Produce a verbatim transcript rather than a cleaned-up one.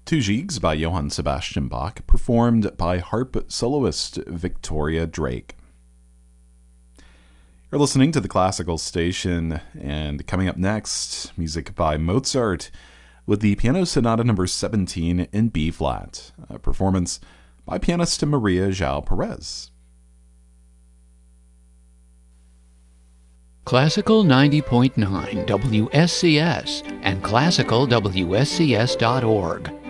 Two Gigs by Johann Sebastian Bach, performed by harp soloist Victoria Drake. You're listening to the Classical Station, and coming up next, music by Mozart with the Piano Sonata number seventeen in B-flat, a performance by pianist Maria João Perez. Classical ninety point nine W S C S and classical W S C S dot org